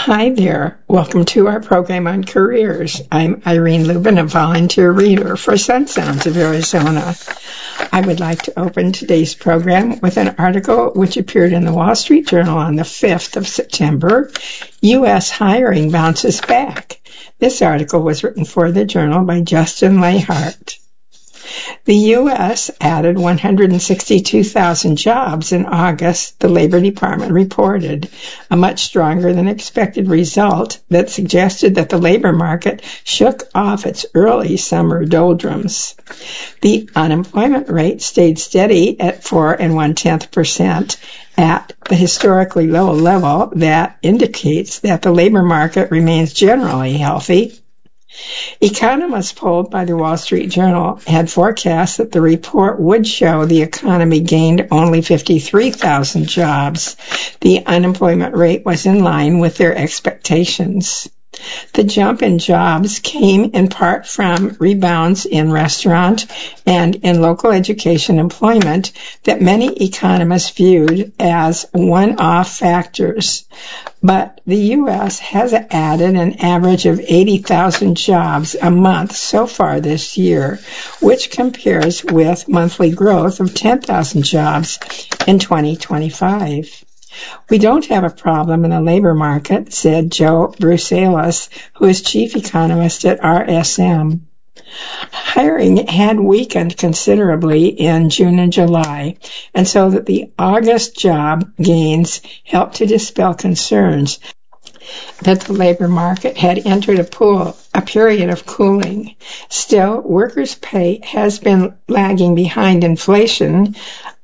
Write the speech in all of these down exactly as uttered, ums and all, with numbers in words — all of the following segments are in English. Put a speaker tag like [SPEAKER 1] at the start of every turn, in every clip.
[SPEAKER 1] Hi there. Welcome to our program on careers. I'm Irene Lubin, a volunteer reader for Sun Sounds of Arizona. I would like to open today's program with an article which appeared in the Wall Street Journal on the fifth of September. U S hiring bounces back. This article was written for the Journal by Justin Lahart. The U S added one hundred sixty-two thousand jobs in August, the Labor Department reported, a much stronger than expected result that suggested that the labor market shook off its early summer doldrums. The unemployment rate stayed steady at four and one-tenth percent at the historically low level that indicates that the labor market remains generally healthy. Economists polled by the Wall Street Journal had forecast that the report would show the economy gained only fifty-three thousand jobs. The unemployment rate was in line with their expectations. The jump in jobs came in part from rebounds in restaurant and in local education employment that many economists viewed as one-off factors. But the U S has added an average of eighty thousand jobs a month so far this year, which compares with monthly growth of ten thousand jobs in twenty twenty-five. We don't have a problem in the labor market, said Joe Brusalis, who is chief economist at R S M. Hiring had weakened considerably in June and July, and so that the August job gains helped to dispel concerns that the labor market had entered a pool, a period of cooling. Still, workers' pay has been lagging behind inflation,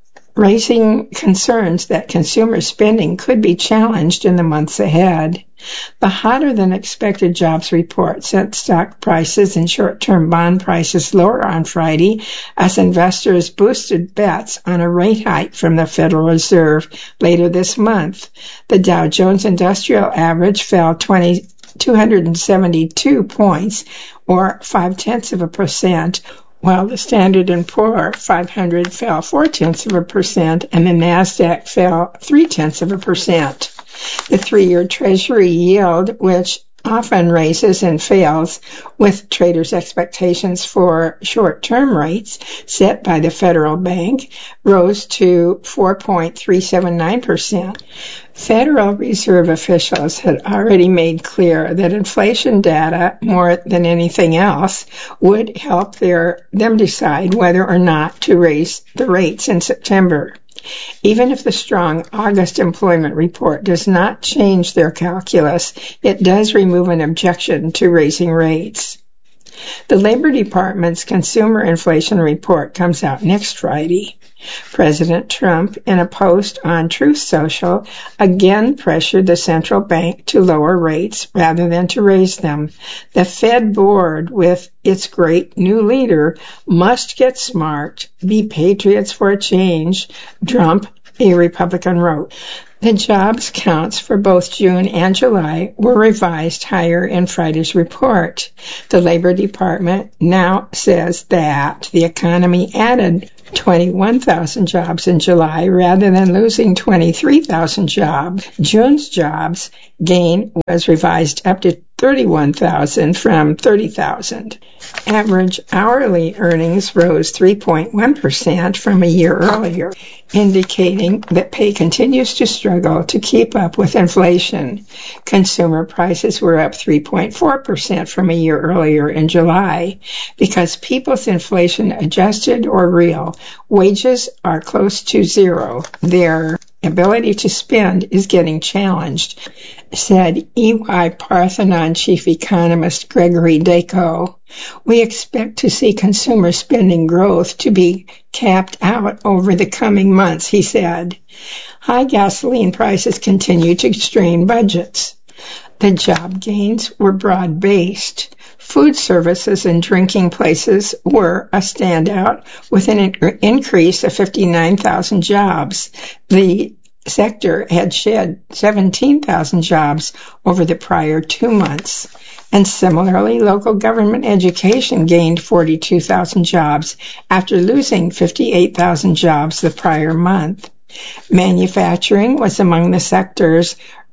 [SPEAKER 1] raising concerns that consumer spending could be challenged in the months ahead. The hotter-than-expected jobs report sent stock prices and short-term bond prices lower on Friday as investors boosted bets on a rate hike from the Federal Reserve later this month. The Dow Jones Industrial Average fell two hundred seventy-two points, or five-tenths of a percent, while the Standard and Poor five hundred fell four-tenths of a percent and the NASDAQ fell three-tenths of a percent. The three-year Treasury yield, which often raises and fails with traders' expectations for short-term rates set by the federal bank, rose to four point three seven nine percent. Federal Reserve officials had already made clear that inflation data, more than anything else, would help their, them decide whether or not to raise the rates in September. Even if the strong August employment report does not change their calculus, it does remove an objection to raising rates. The Labor Department's consumer inflation report comes out next Friday. President Trump, in a post on Truth Social, again pressured the central bank to lower rates rather than to raise them. The Fed board, with its great new leader, must get smart, be patriots for a change, Trump, a Republican, wrote. The jobs counts for both June and July were revised higher in Friday's report. The Labor Department now says that the economy added twenty-one thousand jobs in July rather than losing twenty-three thousand jobs. June's jobs gain was revised up to thirty-one thousand from thirty thousand. Average hourly earnings rose three point one percent from a year earlier, indicating that pay continues to struggle to keep up with inflation. Consumer prices were up three point four percent from a year earlier in July. Because people's inflation adjusted or real, wages are close to zero. Their ability to spend is getting challenged, said E Y Parthenon chief economist Gregory Dacko. We expect to see consumer spending growth to be capped out over the coming months, he said. High gasoline prices continue to strain budgets. The job gains were broad-based. Food services and drinking places were a standout with an increase of fifty-nine thousand jobs. The sector had shed seventeen thousand jobs over the prior two months. And similarly, local government education gained forty-two thousand jobs after losing fifty-eight thousand jobs the prior month. Manufacturing was among the sectors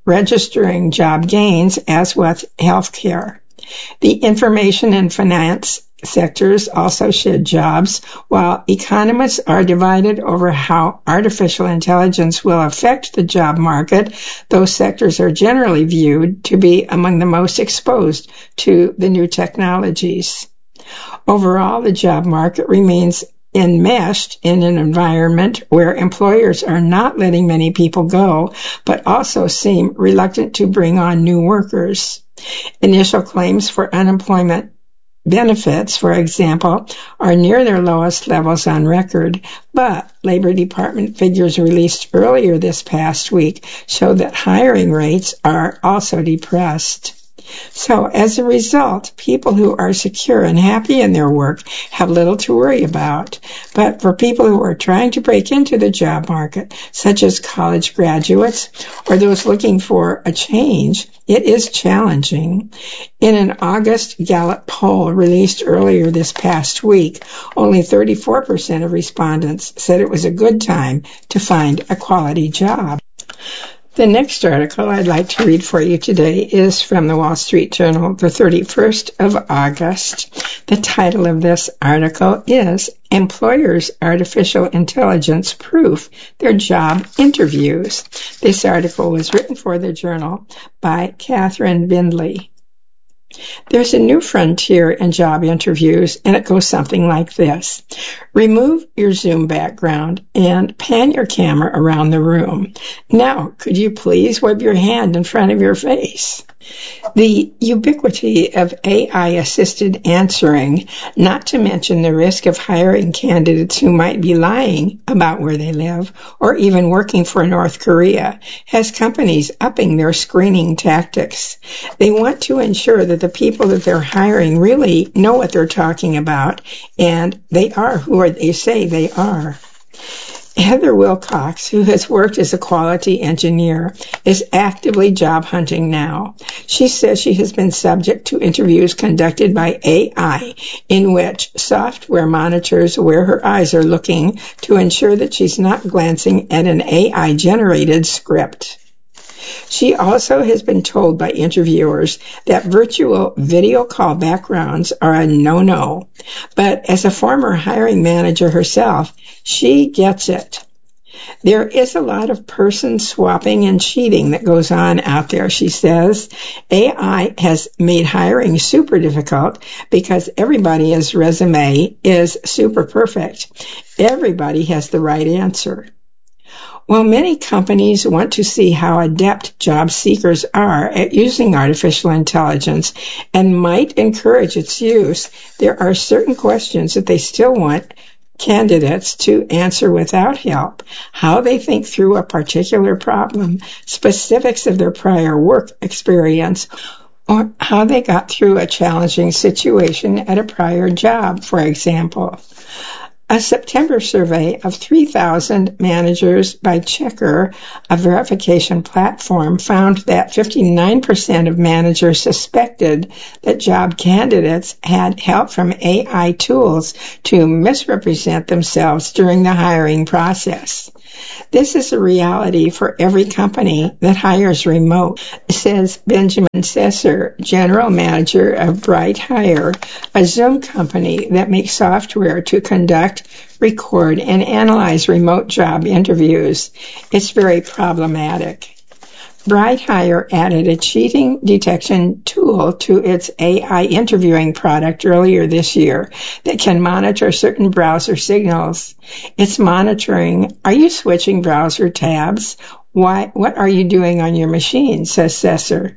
[SPEAKER 1] registering job gains, as with healthcare. The information and finance sectors also shed jobs. While economists are divided over how artificial intelligence will affect the job market, those sectors are generally viewed to be among the most exposed to the new technologies. Overall, the job market remains enmeshed in an environment where employers are not letting many people go, but also seem reluctant to bring on new workers. Initial claims for unemployment benefits, for example, are near their lowest levels on record, but Labor Department figures released earlier this past week show that hiring rates are also depressed. So as a result, people who are secure and happy in their work have little to worry about. But for people who are trying to break into the job market, such as college graduates or those looking for a change, it is challenging. In an August Gallup poll released earlier this past week, only thirty-four percent of respondents said it was a good time to find a quality job. The next article I'd like to read for you today is from the Wall Street Journal, the thirty-first of August. The title of this article is Employers' Artificial Intelligence Proof Their Job Interviews. This article was written for the Journal by Catherine Bindley. There's a new frontier in job interviews, and it goes something like this. Remove your Zoom background and pan your camera around the room. Now, could you please wave your hand in front of your face? The ubiquity of A I-assisted answering, not to mention the risk of hiring candidates who might be lying about where they live or even working for North Korea, has companies upping their screening tactics. They want to ensure that the people that they're hiring really know what they're talking about, and they are who they say they are. Heather Wilcox, who has worked as a quality engineer, is actively job hunting now. She says she has been subject to interviews conducted by A I, in which software monitors where her eyes are looking to ensure that she's not glancing at an A I-generated script. She also has been told by interviewers that virtual video call backgrounds are a no-no. But as a former hiring manager herself, she gets it. There is a lot of person swapping and cheating that goes on out there, she says. A I has made hiring super difficult because everybody's resume is super perfect. Everybody has the right answer. While many companies want to see how adept job seekers are at using artificial intelligence and might encourage its use, there are certain questions that they still want candidates to answer without help. How they think through a particular problem, specifics of their prior work experience, or how they got through a challenging situation at a prior job, for example. A September survey of three thousand managers by Checker, a verification platform, found that fifty-nine percent of managers suspected that job candidates had help from A I tools to misrepresent themselves during the hiring process. This is a reality for every company that hires remote, says Benjamin Sesser, general manager of BrightHire, a Zoom company that makes software to conduct, record, and analyze remote job interviews. It's very problematic. BrightHire added a cheating detection tool to its A I interviewing product earlier this year that can monitor certain browser signals. It's monitoring, are you switching browser tabs? Why, what are you doing on your machine, says Sesser.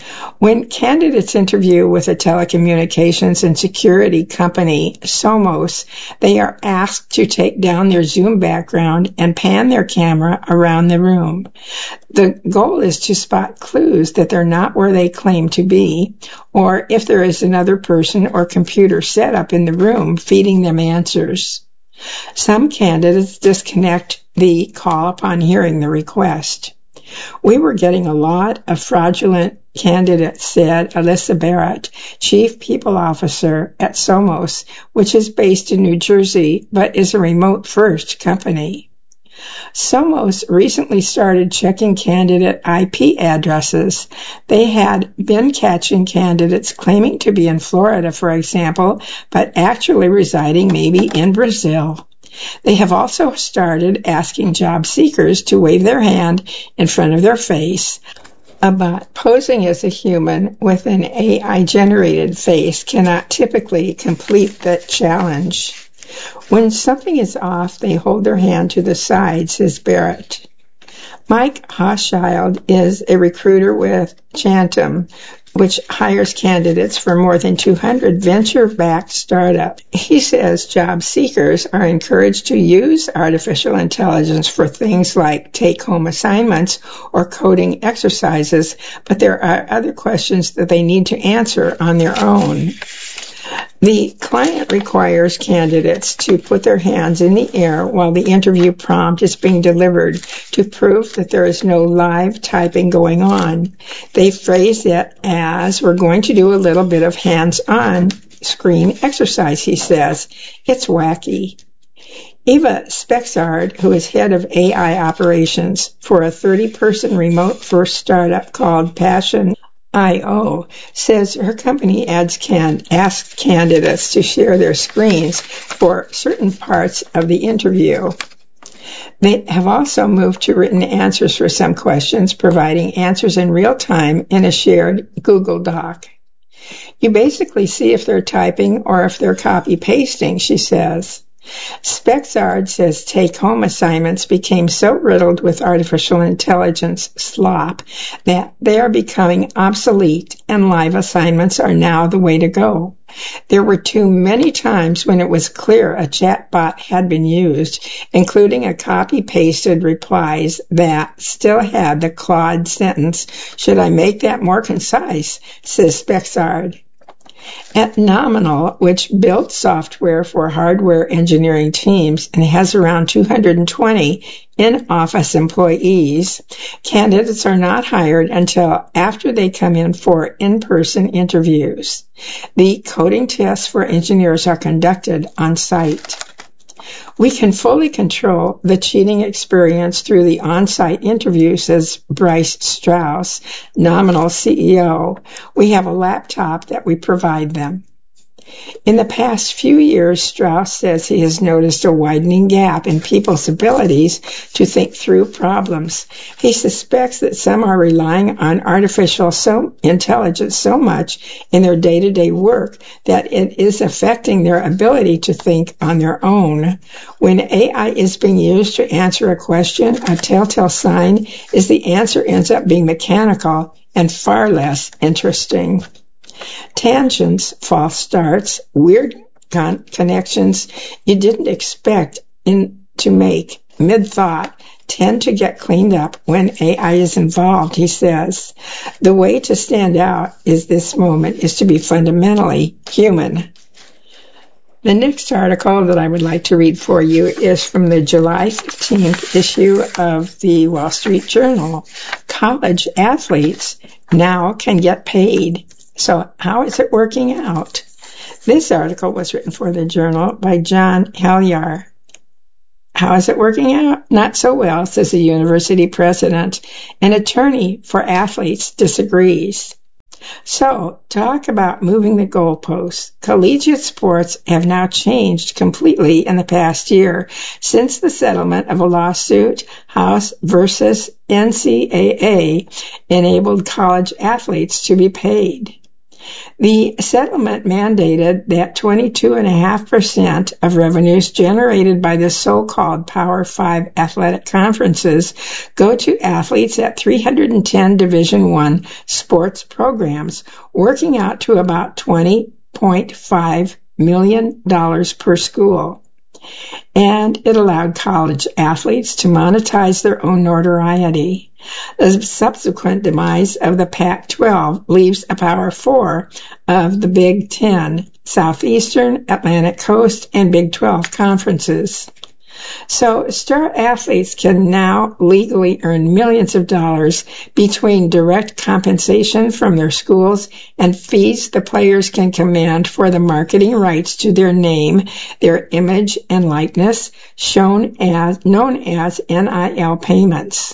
[SPEAKER 1] When candidates interview with a telecommunications and security company, Somos, they are asked to take down their Zoom background and pan their camera around the room. The goal is to spot clues that they're not where they claim to be, or if there is another person or computer set up in the room feeding them answers. Some candidates disconnect the call upon hearing the request. We were getting a lot of fraudulent candidates, said Alyssa Barrett, Chief People Officer at Somos, which is based in New Jersey but is a remote-first company. Somos recently started checking candidate I P addresses. They had been catching candidates claiming to be in Florida, for example, but actually residing maybe in Brazil. They have also started asking job seekers to wave their hand in front of their face. But posing as a human with an A I-generated face cannot typically complete the challenge. When something is off, they hold their hand to the side, says Barrett. Mike Hochschild is a recruiter with Chantum, which hires candidates for more than two hundred venture-backed startups. He says job seekers are encouraged to use artificial intelligence for things like take-home assignments or coding exercises, but there are other questions that they need to answer on their own. The client requires candidates to put their hands in the air while the interview prompt is being delivered to prove that there is no live typing going on. They phrase it as, we're going to do a little bit of hands-on screen exercise, he says. It's wacky. Eva Spexard, who is head of A I operations for a thirty-person remote-first startup called Passion I O, says her company ads can ask candidates to share their screens for certain parts of the interview. They have also moved to written answers for some questions, providing answers in real time in a shared Google Doc. You basically see if they're typing or if they're copy-pasting, she says. Spexard says take-home assignments became so riddled with artificial intelligence slop that they are becoming obsolete, and live assignments are now the way to go. There were too many times when it was clear a chatbot had been used, including a copy-pasted replies that still had the Claude sentence, "Should I make that more concise?" says Spexard. At Nominal, which built software for hardware engineering teams and has around two hundred twenty in-office employees, candidates are not hired until after they come in for in-person interviews. The coding tests for engineers are conducted on site. We can fully control the cheating experience through the on-site interview, says Bryce Strauss, Nominal C E O. We have a laptop that we provide them. In the past few years, Strauss says he has noticed a widening gap in people's abilities to think through problems. He suspects that some are relying on artificial so intelligence so much in their day-to-day work that it is affecting their ability to think on their own. When A I is being used to answer a question, a telltale sign is the answer ends up being mechanical and far less interesting. Tangents, false starts, weird con- connections you didn't expect in, to make mid-thought tend to get cleaned up when A I is involved, he says. The way to stand out is this moment is to be fundamentally human. The next article that I would like to read for you is from the July fifteenth issue of the Wall Street Journal. College athletes now can get paid. So how is it working out? This article was written for the Journal by John Helyar. How is it working out? Not so well, says the university president. An attorney for athletes disagrees. So, talk about moving the goalposts. Collegiate sports have now changed completely in the past year since the settlement of a lawsuit, House versus N C double A, enabled college athletes to be paid. The settlement mandated that twenty-two point five percent of revenues generated by the so-called Power Five athletic conferences go to athletes at three hundred ten Division I sports programs, working out to about twenty point five million dollars per school. And it allowed college athletes to monetize their own notoriety. The subsequent demise of the Pac twelve leaves a Power Four of the Big Ten, Southeastern, Atlantic Coast, and Big twelve conferences. So star athletes can now legally earn millions of dollars between direct compensation from their schools and fees the players can command for the marketing rights to their name, their image and likeness, shown as known as N I L payments.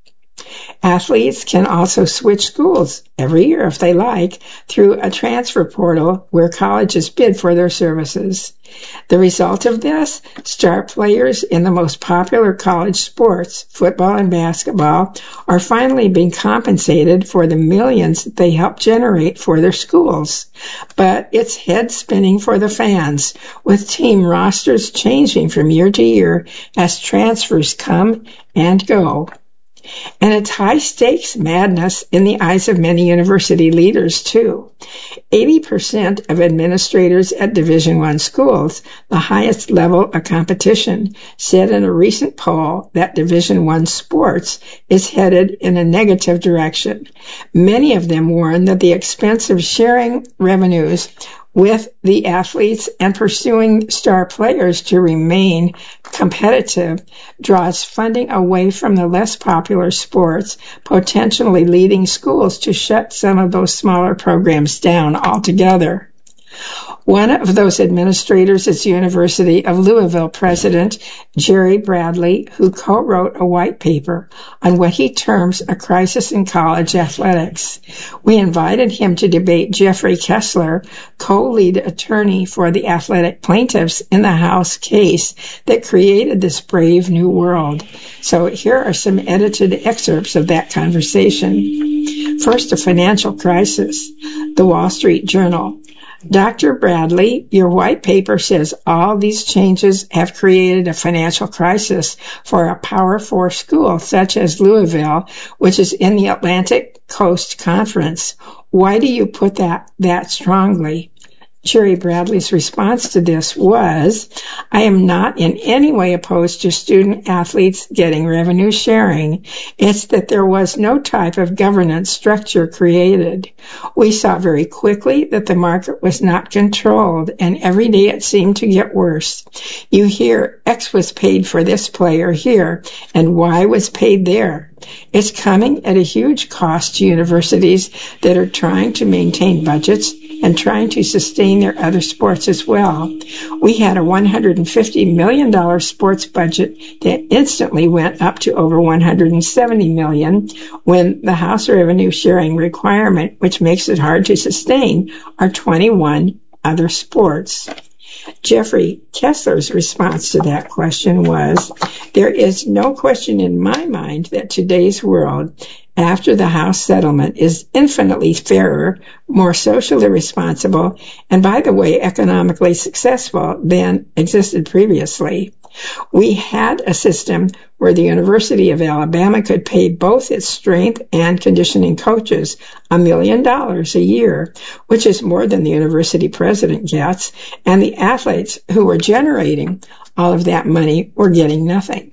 [SPEAKER 1] Athletes can also switch schools every year if they like through a transfer portal where colleges bid for their services. The result of this, star players in the most popular college sports, football and basketball, are finally being compensated for the millions they help generate for their schools. But it's head spinning for the fans, with team rosters changing from year to year as transfers come and go. And it's high-stakes madness in the eyes of many university leaders, too. eighty percent of administrators at Division I schools, the highest level of competition, said in a recent poll that Division I sports is headed in a negative direction. Many of them warn that the expense of sharing revenues with the athletes and pursuing star players to remain competitive draws funding away from the less popular sports, potentially leading schools to shut some of those smaller programs down altogether. One of those administrators is University of Louisville President Jerry Bradley, who co-wrote a white paper on what he terms a crisis in college athletics. We invited him to debate Jeffrey Kessler, co-lead attorney for the athletic plaintiffs in the House case that created this brave new world. So here are some edited excerpts of that conversation. First, a financial crisis. The Wall Street Journal. Doctor Bradley, your white paper says all these changes have created a financial crisis for a Power Four school such as Louisville, which is in the Atlantic Coast Conference. Why do you put that that strongly? Jerry Bradley's response to this was, I am not in any way opposed to student athletes getting revenue sharing. It's that there was no type of governance structure created. We saw very quickly that the market was not controlled, and every day it seemed to get worse. You hear X was paid for this player here, and Y was paid there. It's coming at a huge cost to universities that are trying to maintain budgets and trying to sustain their other sports as well. We had a one hundred fifty million dollars sports budget that instantly went up to over one hundred seventy million dollars when the House revenue sharing requirement, which makes it hard to sustain, are twenty-one other sports. Jeffrey Kessler's response to that question was, there is no question in my mind that today's world, after the House settlement, is infinitely fairer, more socially responsible, and by the way, economically successful than existed previously. We had a system where the University of Alabama could pay both its strength and conditioning coaches a million dollars a year, which is more than the university president gets, and the athletes who were generating all of that money were getting nothing.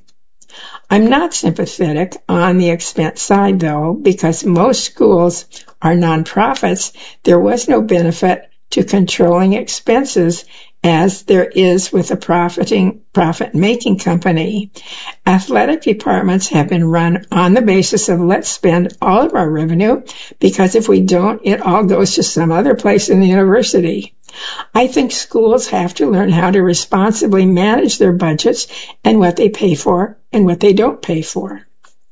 [SPEAKER 1] I'm not sympathetic on the expense side, though, because most schools are nonprofits. There was no benefit to controlling expenses as there is with a profiting, profit-making company. Athletic departments have been run on the basis of let's spend all of our revenue, because if we don't, it all goes to some other place in the university. I think schools have to learn how to responsibly manage their budgets and what they pay for and what they don't pay for.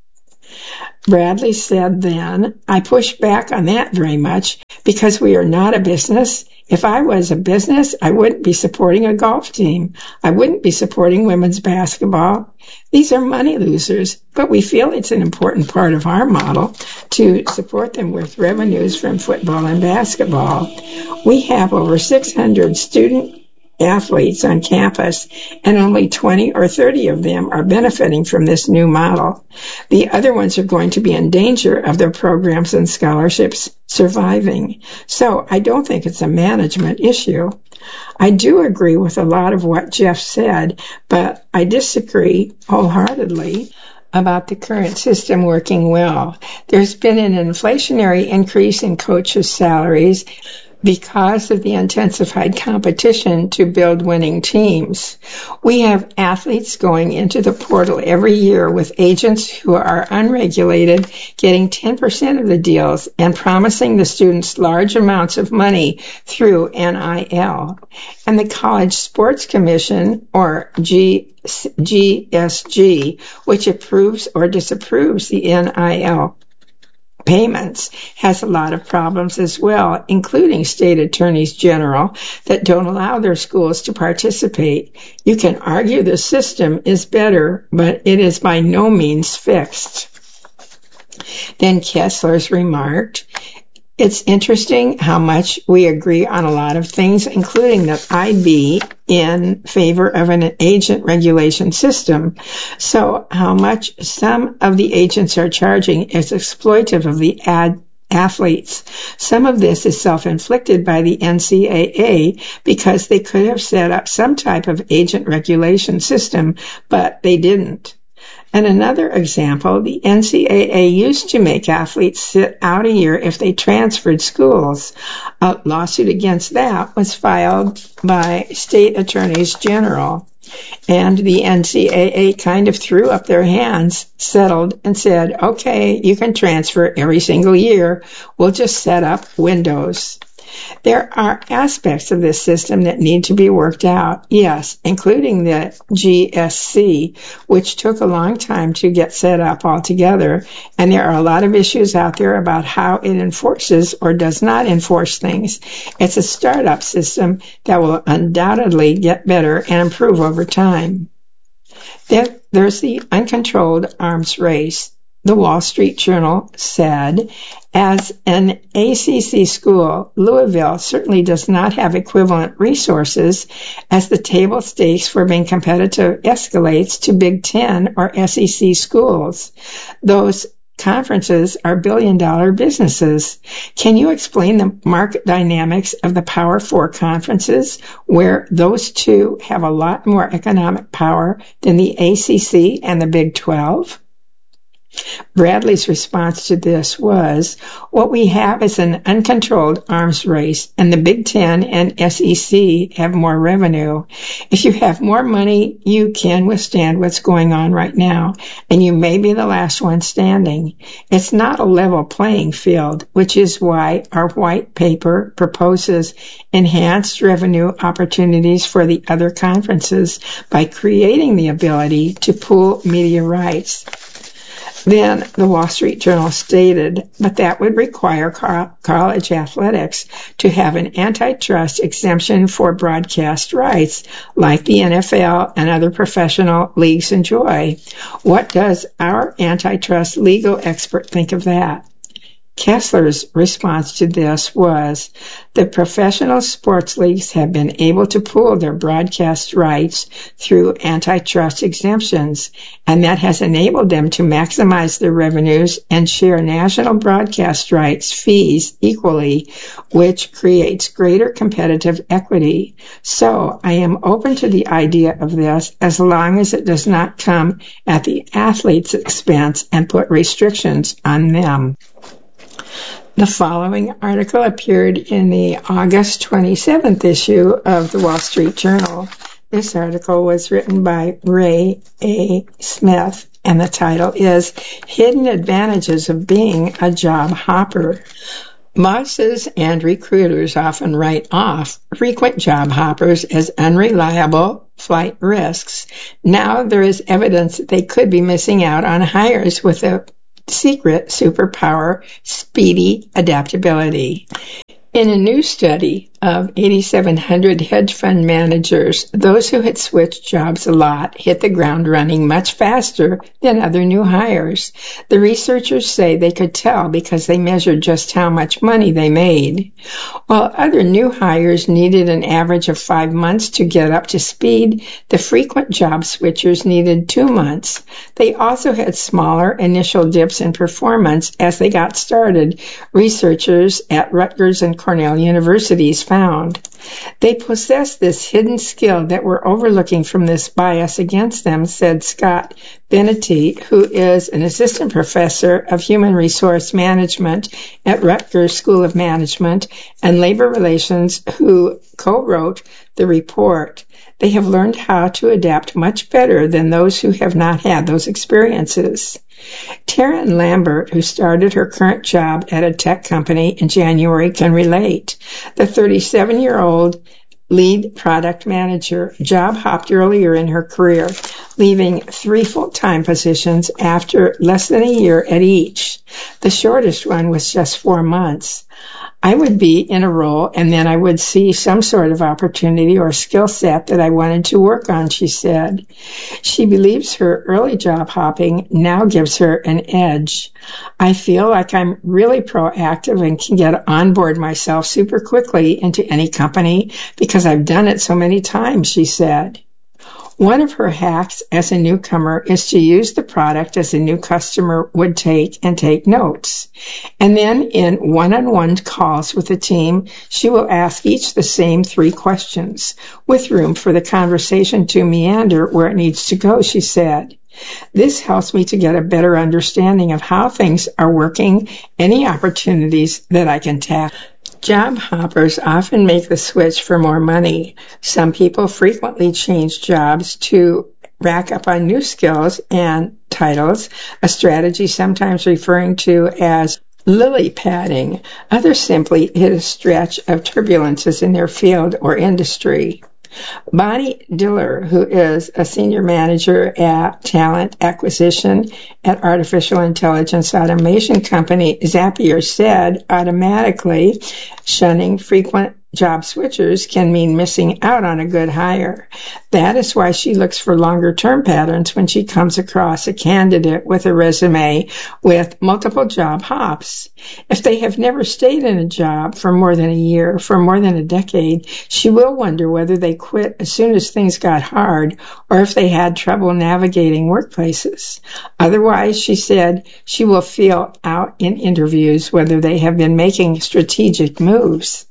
[SPEAKER 1] Bradley said then, I push back on that very much because we are not a business. If I was a business, I wouldn't be supporting a golf team. I wouldn't be supporting women's basketball. These are money losers, but we feel it's an important part of our model to support them with revenues from football and basketball. We have over six hundred student athletes on campus, and only twenty or thirty of them are benefiting from this new model. The other ones are going to be in danger of their programs and scholarships surviving. So I don't think it's a management issue. I do agree with a lot of what Jeff said, but I disagree wholeheartedly about the current system working well. There's been an inflationary increase in coaches' salaries, because of the intensified competition to build winning teams. We have athletes going into the portal every year with agents who are unregulated getting ten percent of the deals and promising the students large amounts of money through N I L. And the College Sports Commission, or G S G, which approves or disapproves the N I L payments, has a lot of problems as well, including state attorneys general that don't allow their schools to participate. You can argue the system is better, but it is by no means fixed. Then Kessler's remarked, "It's interesting how much we agree on a lot of things, including that I'd be in favor of an agent regulation system. So how much some of the agents are charging is exploitive of the ad athletes. Some of this is self-inflicted by the N C A A because they could have set up some type of agent regulation system, but they didn't." And another example, the N C A A used to make athletes sit out a year if they transferred schools. A lawsuit against that was filed by state attorneys general. And the N C A A kind of threw up their hands, settled, and said, okay, you can transfer every single year. We'll just set up windows. There are aspects of this system that need to be worked out, yes, including the G S C, which took a long time to get set up altogether, and there are a lot of issues out there about how it enforces or does not enforce things. It's a startup system that will undoubtedly get better and improve over time. Then there's the uncontrolled arms race. The Wall Street Journal said, as an A C C school, Louisville certainly does not have equivalent resources as the table stakes for being competitive escalates to Big Ten or S E C schools. Those conferences are billion-dollar businesses. Can you explain the market dynamics of the Power Four conferences, where those two have a lot more economic power than the A C C and the Big twelve? Bradley's response to this was, what we have is an uncontrolled arms race, and the Big Ten and S E C have more revenue. If you have more money, you can withstand what's going on right now, and you may be the last one standing. It's not a level playing field, which is why our white paper proposes enhanced revenue opportunities for the other conferences by creating the ability to pool media rights. Then the Wall Street Journal stated, but that would require co- college athletics to have an antitrust exemption for broadcast rights, like the N F L and other professional leagues enjoy. What does our antitrust legal expert think of that? Kessler's response to this was, the professional sports leagues have been able to pool their broadcast rights through antitrust exemptions, and that has enabled them to maximize their revenues and share national broadcast rights fees equally, which creates greater competitive equity. So I am open to the idea of this as long as it does not come at the athlete's expense and put restrictions on them. The following article appeared in the August twenty-seventh issue of the Wall Street Journal. This article was written by Ray A. Smith, and the title is Hidden Advantages of Being a Job Hopper. Bosses and recruiters often write off frequent job hoppers as unreliable flight risks. Now there is evidence that they could be missing out on hires with a secret superpower, speedy adaptability. In a new study of eight thousand seven hundred hedge fund managers, those who had switched jobs a lot hit the ground running much faster than other new hires. The researchers say they could tell because they measured just how much money they made. While other new hires needed an average of five months to get up to speed, the frequent job switchers needed two months. They also had smaller initial dips in performance as they got started. Researchers at Rutgers and Cornell universities found. They possess this hidden skill that we're overlooking from this bias against them, said Scott Benety, who is an assistant professor of human resource management at Rutgers School of Management and Labor Relations, who co-wrote the report. They have learned how to adapt much better than those who have not had those experiences. Taryn Lambert, who started her current job at a tech company in January, can relate. The thirty-seven-year-old lead product manager job hopped earlier in her career, leaving three full-time positions after less than a year at each. The shortest one was just four months. I would be in a role and then I would see some sort of opportunity or skill set that I wanted to work on, she said. She believes her early job hopping now gives her an edge. I feel like I'm really proactive and can get on board myself super quickly into any company because I've done it so many times, she said. One of her hacks as a newcomer is to use the product as a new customer would take and take notes. And then in one-on-one calls with the team, she will ask each the same three questions, with room for the conversation to meander where it needs to go, she said. This helps me to get a better understanding of how things are working, any opportunities that I can tap. Job hoppers often make the switch for more money. Some people frequently change jobs to rack up on new skills and titles, a strategy sometimes referring to as lily padding. Others simply hit a stretch of turbulences in their field or industry. Bonnie Diller, who is a senior manager at talent acquisition at artificial intelligence automation company Zapier, said automatically shunning frequent job switchers can mean missing out on a good hire. That is why she looks for longer-term patterns when she comes across a candidate with a resume with multiple job hops. If they have never stayed in a job for more than a year, for more than a decade, she will wonder whether they quit as soon as things got hard or if they had trouble navigating workplaces. Otherwise, she said, she will feel out in interviews whether they have been making strategic moves.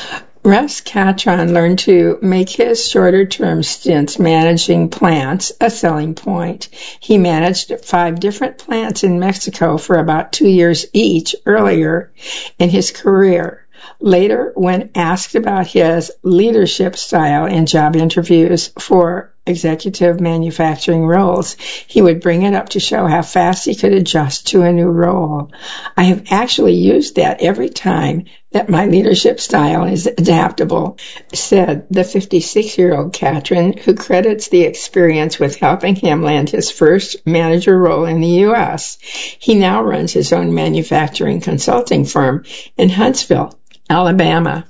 [SPEAKER 1] Russ Catron learned to make his shorter-term stints managing plants a selling point. He managed five different plants in Mexico for about two years each earlier in his career. Later, when asked about his leadership style in job interviews for executive manufacturing roles, he would bring it up to show how fast he could adjust to a new role. I have actually used that every time that my leadership style is adaptable, said the fifty-six-year-old Catron, who credits the experience with helping him land his first manager role in the U S. He now runs his own manufacturing consulting firm in Huntsville, Alabama.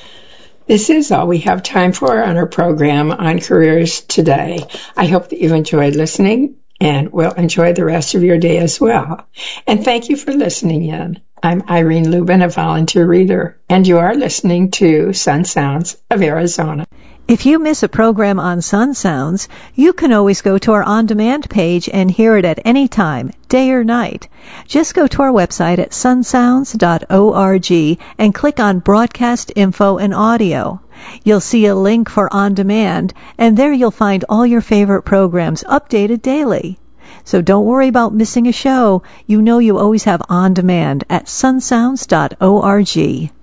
[SPEAKER 1] This is all we have time for on our program on Careers today. I hope that you've enjoyed listening and will enjoy the rest of your day as well. And thank you for listening in. I'm Irene Lubin, a volunteer reader, and you are listening to Sun Sounds of Arizona.
[SPEAKER 2] If you miss a program on Sun Sounds, you can always go to our on-demand page and hear it at any time, day or night. Just go to our website at sun sounds dot org and click on Broadcast Info and Audio. You'll see a link for On Demand, and there you'll find all your favorite programs updated daily. So don't worry about missing a show. You know you always have On Demand at sun sounds dot org.